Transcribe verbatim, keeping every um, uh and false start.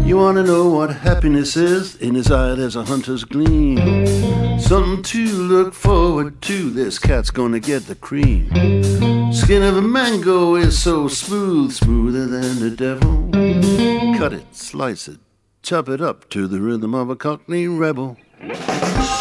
You wanna know what happiness is? In his eye there's a hunter's gleam. Something to look forward to. This cat's gonna get the cream. Skin of a mango is so smooth, smoother than the devil. Cut it, slice it, chop it up to the rhythm of a Cockney rebel.